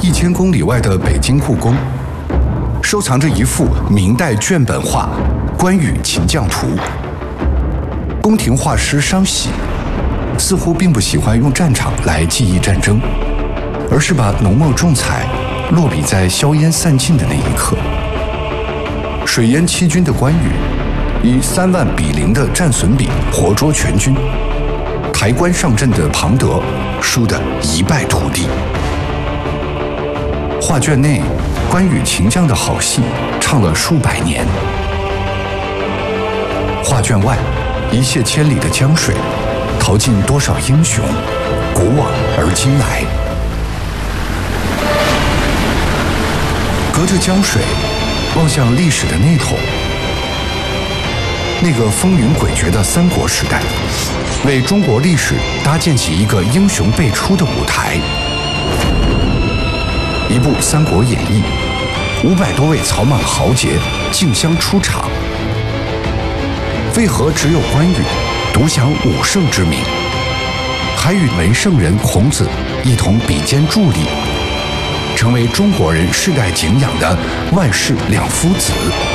1000公里外的北京故宫，收藏着一幅明代卷本画《关羽擒将图》。宫廷画师商喜似乎并不喜欢用战场来记忆战争，而是把浓墨重彩落笔在硝烟散尽的那一刻。水淹七军的关羽，以3万比0的战损比活捉全军，抬棺上阵的庞德输得一败涂地。画卷内关羽擒将的好戏唱了数百年，画卷外一泻千里的江水，淘尽多少英雄，古往而今来。隔着江水，望向历史的那头，那个风云诡谲的三国时代，为中国历史搭建起一个英雄辈出的舞台。一部《三国演义》，500多位草莽豪杰竞相出场，为何只有关羽独享武圣之名，还与文圣人孔子一同比肩助力，成为中国人世代敬仰的万世两夫子？